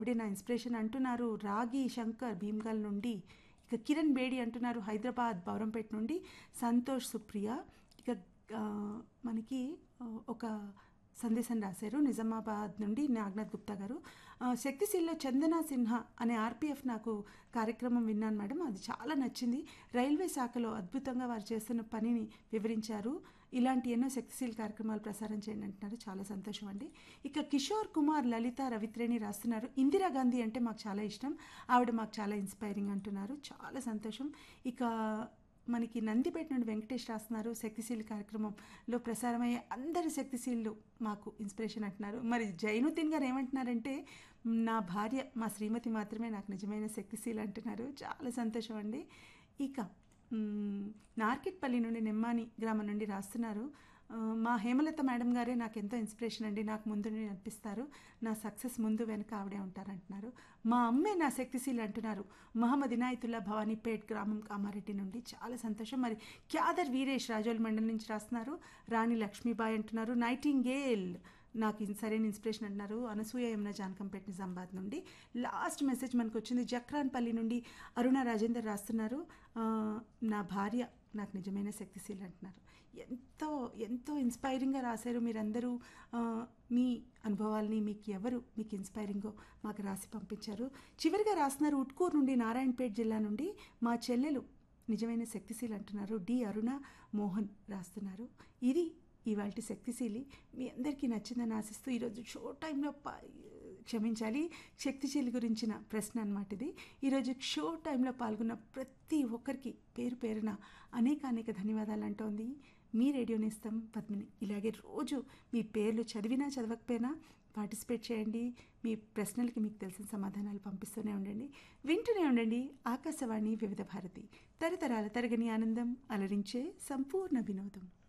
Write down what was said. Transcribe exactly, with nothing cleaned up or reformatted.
ఇప్పుడే నా ఇన్స్పిరేషన్ అంటున్నారు రాగి శంకర్ భీమ్గల్ నుండి. ఇక కిరణ్ బేడి అంటున్నారు హైదరాబాద్ బౌరంపేట నుండి. సంతోష్ సుప్రియ ఇక ఆ, మనకి ఆ, ఒక సందేశం రాశారు నిజామాబాద్ నుండి నాగనాథ్ గుప్తా గారు. ఆ, శక్తిశీల్లో చందన సిన్హా అనే ఆర్పిఎఫ్ నాకు కార్యక్రమం విన్నాను మేడం, అది చాలా నచ్చింది. రైల్వే శాఖలో అద్భుతంగా వారు చేస్తున్న పనిని వివరించారు. ఇలాంటి ఎన్నో శక్తిశీల కార్యక్రమాలు ప్రసారం చేయండి అంటున్నారు, చాలా సంతోషం అండి. ఇక కిషోర్ కుమార్ లలిత రవిత్రేణి రాస్తున్నారు ఇందిరాగాంధీ అంటే మాకు చాలా ఇష్టం, ఆవిడ మాకు చాలా ఇన్స్పైరింగ్ అంటున్నారు, చాలా సంతోషం. ఇక మనకి నందిపేట నుండి వెంకటేష్ రాస్తున్నారు శక్తిశీల కార్యక్రమంలో ప్రసారమయ్యే అందరి శక్తిశీలు మాకు ఇన్స్పిరేషన్ అంటున్నారు. మరి జైనుద్దీన్ గారు ఏమంటున్నారంటే నా భార్య మా శ్రీమతి మాత్రమే నాకు నిజమైన శక్తిశీల అంటున్నారు, చాలా సంతోషం అండి. ఇక మ్, నార్కెట్పల్లి నుండి నెమ్మాని గ్రామం నుండి రాస్తున్నారు ఆ, మా హేమలత మేడం గారే నాకు ఎంతో ఇన్స్పిరేషన్ అండి, నాకు ముందు నుండి నడిపిస్తారు, నా సక్సెస్ ముందు వెనక ఆవిడే ఉంటారంటున్నారు. మా అమ్మే నా శక్తిశీలి అంటున్నారు మహమ్మద్ ఇనాయతుల్లా భవానీపేట్ గ్రామం కామారెడ్డి నుండి, చాలా సంతోషం. మరి క్యాదర్ వీరేష్ రాజోల్ మండలి నుంచి రాస్తున్నారు. రాణి లక్ష్మీబాయి అంటున్నారు నైటింగేల్ నాకు ఇన్ సరైన ఇన్స్పిరేషన్ అంటున్నారు. అనసూయ యమున జానకంపేట నిజామాబాద్ నుండి. లాస్ట్ మెసేజ్ మనకు వచ్చింది జక్రాన్పల్లి నుండి అరుణ రాజేందర్ రాస్తున్నారు ఆ, నా భార్య నాకు నిజమైన శక్తిశీలి అంటున్నారు. ఎంతో ఎంతో ఇన్స్పైరింగ్గా రాశారు మీరందరూ. ఆ, మీ అనుభవాల్ని మీకు ఎవరు మీకు ఇన్స్పైరింగో మాకు రాసి పంపించారు. చివరిగా రాస్తున్నారు ఉట్కూరు నుండి నారాయణపేట జిల్లా నుండి మా చెల్లెలు నిజమైన శక్తిశీలి అంటున్నారు. డి అరుణ మోహన్ రాస్తున్నారు. ఇది ఇవాళ శక్తిశీలి మీ అందరికీ నచ్చిందని ఆశిస్తూ ఈరోజు షో టైంలో పా క్షమించాలి శక్తిశీలి గురించిన ప్రశ్న అనమాట ఇది. ఈరోజు షో టైంలో పాల్గొన్న ప్రతి ఒక్కరికి పేరు పేరున అనేక అనేక ధన్యవాదాలు అంటోంది మీ రేడియో నేస్తం పద్మిని. ఇలాగే రోజు మీ పేర్లు చదివినా చదవకపోయినా పార్టిసిపేట్ చేయండి, మీ ప్రశ్నలకి మీకు తెలిసిన సమాధానాలు పంపిస్తూనే ఉండండి, వింటూనే ఉండండి ఆకాశవాణి వివిధ భారతి, తరతరాల తరగని ఆనందం, అలరించే సంపూర్ణ వినోదం.